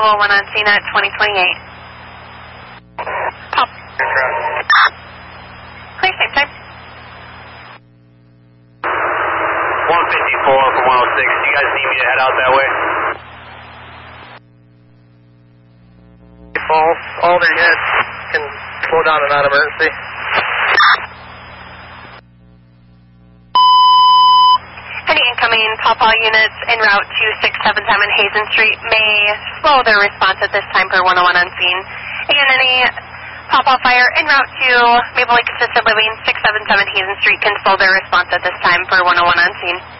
101 on scene at 2028. Pop. Clear, same time. 154 from 106. Do you guys need me to head out that way? False. All their units can slow down in non-emergency. Any incoming Pawpaw units en route to 677 Hazen Street may slow their response at this time per 101 on scene. Again, any Pawpaw fire en route to Maple Lake Assisted Living 677 Hazen Street can slow their response at this time per 101 on scene.